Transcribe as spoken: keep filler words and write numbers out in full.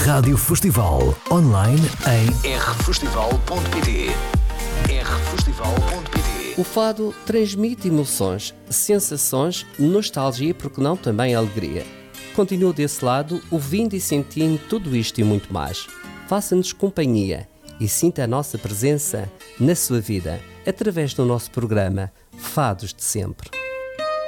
Rádio Festival, online em r festival ponto p t. r festival ponto p t. O fado transmite emoções, sensações, nostalgia e, por que não, também alegria. Continua desse lado, ouvindo e sentindo tudo isto e muito mais. Faça-nos companhia e sinta a nossa presença na sua vida, através do nosso programa Fados de Sempre.